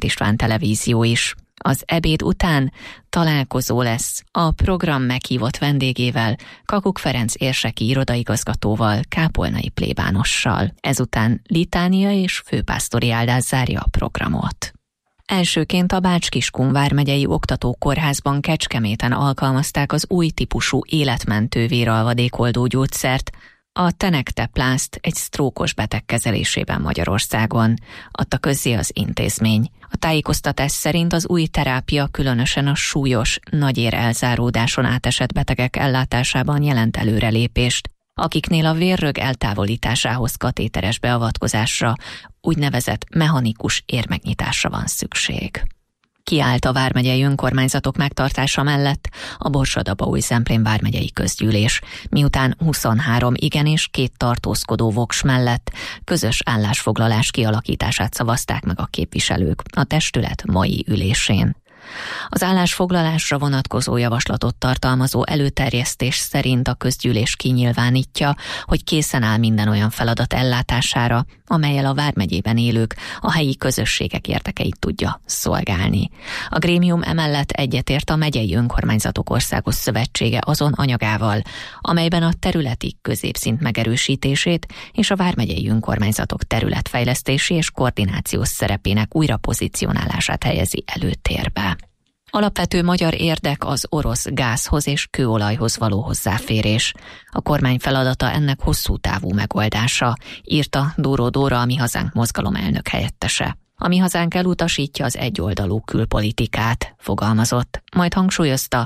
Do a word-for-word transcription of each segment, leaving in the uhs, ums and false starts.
Szent István Televízió is. Az ebéd után találkozó lesz a program meghívott vendégével, Kakuk Ferenc érseki irodaigazgatóval, kápolnai plébánossal. Ezután litánia és főpásztori áldás zárja a programot. Elsőként a Bács-Kiskun vármegyei oktatókórházban Kecskeméten alkalmazták az új típusú életmentő véralvadékoldó gyógyszert, a Tenecteplast egy sztrókos beteg kezelésében Magyarországon, adta közzé az intézmény. A tájékoztatás szerint az új terápia különösen a súlyos, nagyér elzáródáson átesett betegek ellátásában jelent előrelépést, akiknél a vérrög eltávolításához katéteres beavatkozásra, úgynevezett mechanikus érmegnyitásra van szükség. Kiállt a vármegyei önkormányzatok megtartása mellett a Borsod-Abaúj-Zemplén vármegyei közgyűlés, miután huszonhárom igen és két tartózkodó voks mellett közös állásfoglalás kialakítását szavazták meg a képviselők a testület mai ülésén. Az állásfoglalásra vonatkozó javaslatot tartalmazó előterjesztés szerint a közgyűlés kinyilvánítja, hogy készen áll minden olyan feladat ellátására, amellyel a vármegyében élők a helyi közösségek érdekeit tudja szolgálni. A grémium emellett egyetért a Megyei Önkormányzatok Országos Szövetsége azon anyagával, amelyben a területi középszint megerősítését és a vármegyei önkormányzatok területfejlesztési és koordinációs szerepének újrapozícionálását helyezi előtérbe. Alapvető magyar érdek az orosz gázhoz és kőolajhoz való hozzáférés. A kormány feladata ennek hosszú távú megoldása, írta Dóró Dóra, a Mi Hazánk mozgalom elnök helyettese. A Mi Hazánk elutasítja az egyoldalú külpolitikát, fogalmazott, majd hangsúlyozta,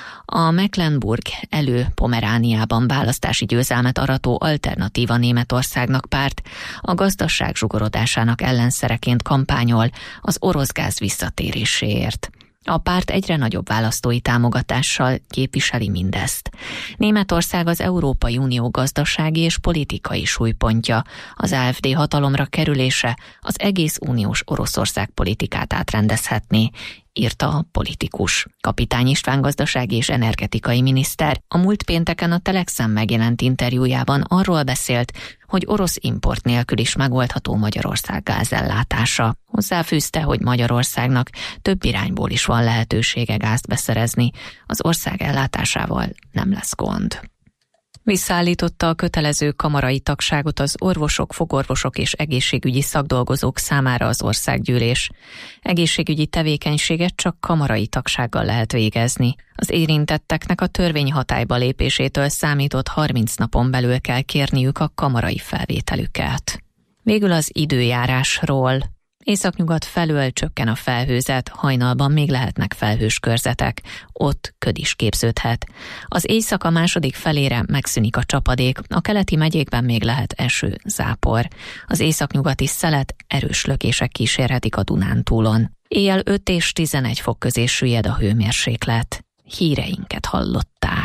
a Mecklenburg elő-Pomerániában választási győzelmet arató Alternatíva Németországnak párt a gazdaság zsugorodásának ellenszereként kampányol az orosz gáz visszatéréséért. A párt egyre nagyobb választói támogatással képviseli mindezt. Németország az Európai Unió gazdasági és politikai súlypontja, az á ef dé hatalomra kerülése az egész uniós Oroszország politikát átrendezhetné, írta a politikus. Kapitány István gazdasági és energetikai miniszter a múlt pénteken a Telexen megjelent interjújában arról beszélt, hogy orosz import nélkül is megoldható Magyarország gázellátása. Hozzáfűzte, hogy Magyarországnak több irányból is van lehetősége gázt beszerezni, az ország ellátásával nem lesz gond. Visszaállította a kötelező kamarai tagságot az orvosok, fogorvosok és egészségügyi szakdolgozók számára az országgyűlés. Egészségügyi tevékenységet csak kamarai tagsággal lehet végezni. Az érintetteknek a törvény hatályba lépésétől számított harminc napon belül kell kérniük a kamarai felvételüket. Végül az időjárásról. Északnyugat felől csökken a felhőzet, hajnalban még lehetnek felhős körzetek, ott köd is képződhet. Az éjszaka második felére megszűnik a csapadék, a keleti megyékben még lehet eső, zápor. Az északnyugati szelet erős lökések kísérhetik a Dunántúlon. Éjjel öt és tizenegy fok közé süllyed a hőmérséklet. Híreinket hallották.